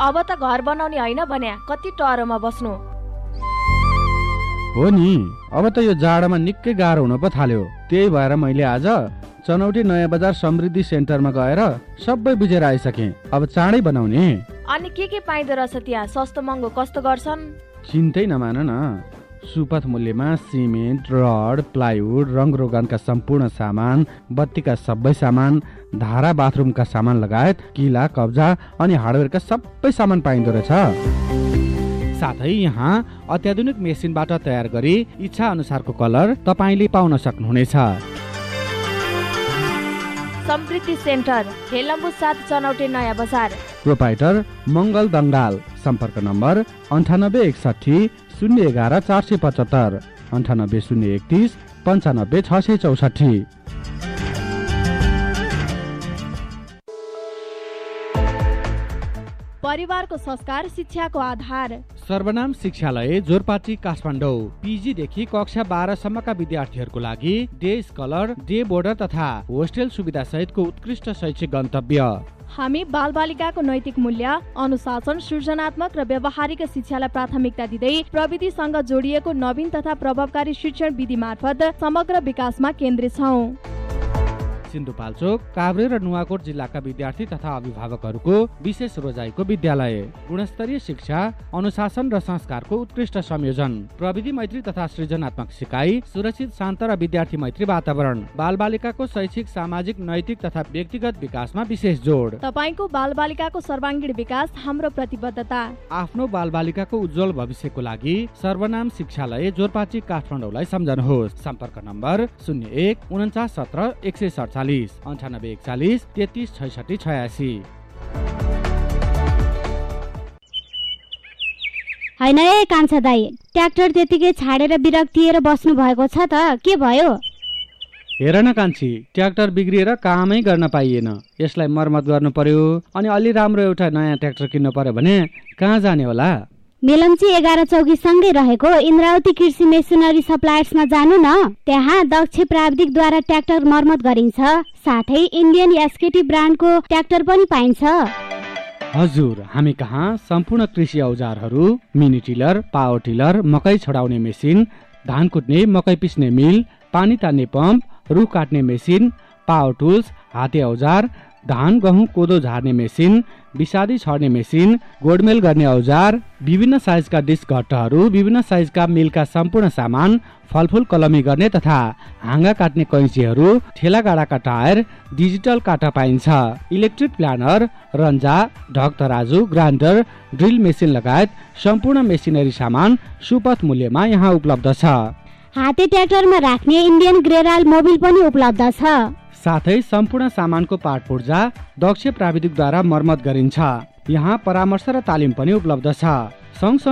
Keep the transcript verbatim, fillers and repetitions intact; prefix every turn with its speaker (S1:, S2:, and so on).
S1: अब त घर बनाउने होइन भन्या, कति टहरोमा बस्नु।
S2: हो नि, अब त यो जाडोमा निकै गाह्रो हुन पो थाल्यो। त्यही भएर मैले आज चनौटी नयाँ बजार समृद्धि सेन्टरमा गएर सबै बुझेर आइसकेँ। अब चाँडै बनाउने।
S1: अनि के के पाइँदो रहेछ त्यहाँ? सस्तो महँगो कस्तो गर्छन्?
S2: चिन्तै नमान न, सुपथ मूल्यमा सिमेन्ट, रड, प्लाइवुड, रङ रोगनका सम्पूर्ण सामान, बत्तीका सबै सामान, धारा बाथरुमका सामान लगायत किला, कब्जा अनि हार्डवेयरका सबै सामान पाइँदो रहेछ। साथै यहाँ अत्याधुनिक मेसिनबाट तयार गरी इच्छा अनुसारको कलर तपाईँले पाउन सक्नुहुनेछ।
S1: समृद्धि सेन्टर, हेलम्बु सात, चनौटे नयाँ बजार।
S2: प्रोपाइटर मङ्गल दङ्गाल। सम्पर्क नम्बर अन्ठानब्बे एकसाठी शून्य एघार चार सय पचहत्तर, अन्ठानब्बे शून्य एकतिस पन्चानब्बे छ सय चौसठी।
S1: परिवारको संस्कार शिक्षाको आधार।
S2: सर्वनाम शिक्षालय, जोरपाटी, काठमाडौँ। पीजीदेखि कक्षा बाह्रसम्मका विद्यार्थीहरूको लागि डे स्कलर, डे बोर्डर तथा होस्टेल सुविधा सहितको उत्कृष्ट शैक्षिक गन्तव्य।
S1: हामी बालबालिकाको नैतिक मूल्य, अनुशासन, सृजनात्मक र व्यावहारिक शिक्षालाई प्राथमिकता दिँदै प्रविधिसँग जोडिएको नवीन तथा प्रभावकारी शिक्षण विधि मार्फत समग्र विकासमा केन्द्रित छौं।
S2: सिन्धुपाल्चोक, काभ्रे र नुवाकोट जिल्लाका विद्यार्थी तथा अभिभावकहरूको विशेष रोजाइको विद्यालय। गुणस्तरीय शिक्षा, अनुशासन र संस्कारको उत्कृष्ट संयोजन, प्रविधि मैत्री तथा सृजनात्मक सिकाइ, सुरक्षित शान्त र विद्यार्थी मैत्री वातावरण, बालबालिकाको शैक्षिक, सामाजिक, नैतिक तथा व्यक्तिगत विकासमा विशेष जोड।
S1: तपाईको बालबालिकाको सर्वाङ्गीण विकास हाम्रो प्रतिबद्धता।
S2: आफ्नो बालबालिकाको उज्जवल भविष्यको लागि सर्वनाम शिक्षालय, जोरपाटी, काठमाडौँलाई सम्झनुहोस्। सम्पर्क नम्बर शून्य एक उन्चास सत्र एक सय सडचालिस, अन्ठानब्बे एकचालिस तेत्तिस छैसठी छयासी।
S3: होइन ए कान्छा दाई, ट्र्याक्टर त्यतिकै छाडेर विरक्तिएर बस्नु भएको छ त, के भयो?
S2: हेर न कान्छी, ट्र्याक्टर बिग्रिएर कामै गर्न पाइएन। यसलाई मर्मत गर्नु पर्यो, अनि अलि राम्रो एउटा नयाँ ट्र्याक्टर किन्नु पर्यो भने कहाँ जाने होला?
S3: मेलम्ची एघार चौकी सँगै रहेको इन्द्रावती कृषि मेसिनरी सप्लायर्समा जानु न। त्यहाँ दक्ष प्राविधिकद्वारा ट्र्याक्टर मर्मत गरिन्छ, साथै इन्डियन एसकेटी ब्रान्डको ट्र्याक्टर पनि पाइन्छ।
S2: हजुर, हामी कहाँ सम्पूर्ण कृषि औजारहरू, मिनी टिलर, पावर टिलर, मकै छडाउने मेसिन, धान कुट्ने, मकै पिस्ने मिल, पानी तान्ने पम्प, रुख काट्ने मेसिन, पावर टुल्स, हाते औजार, धान गहुँ कोदो झार्ने मेसिन, विषादी छर्ने मेसिन, गोडमेल गर्ने औजार, विभिन्न साइजका डिस्क घट्टहरू, विभिन्न साइजका मिलका सम्पूर्ण सामान, फलफुल कलमी गर्ने तथा हाँगा काट्ने कैँचीहरू, ठेला गाडाका टायर, डिजिटल काटा पाइन्छ। इलेक्ट्रिक प्लानर, रन्जा, ढक तराजु, ग्राइन्डर, ड्रिल मेसिन लगायत सम्पूर्ण मेसिनरी सामान सुपथ मूल्यमा यहाँ उपलब्ध छ।
S3: हाते ट्र्याक्टरमा राख्ने इन्डियन ग्रेराल मोबिल पनि उपलब्ध छ।
S2: साथै सम्पूर्ण सामानको पार्ट पुर्जा दक्ष प्राविधिकद्वारा मर्मत गरिन्छ। यहाँ परामर्श र तालिम पनि उपलब्ध छ। सँगसँगै